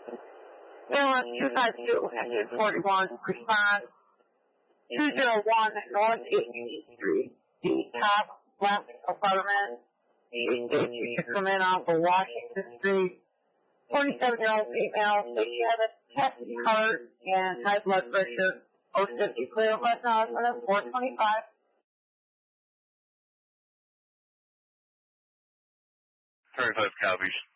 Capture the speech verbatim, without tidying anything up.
Ambulance two five two, engine forty-one, respond two zero one North eighteenth Street, the top left apartment, come in off of Washington Street, twenty-seven-year-old female, so she had a chest heart and high blood pressure, O fifty clear, but no, it's four twenty-five. twenty-five copies.